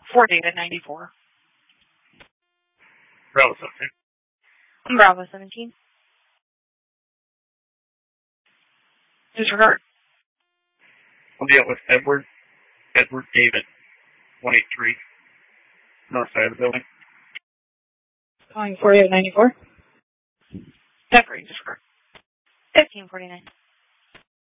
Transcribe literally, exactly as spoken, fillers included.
For David ninety-four. Bravo seventeen. Bravo seventeen. Disregard. I'll be out with Edward. Edward David. one eighty-three. North side of the building. Calling for David ninety-four. Decorating disregard. fifteen forty-nine.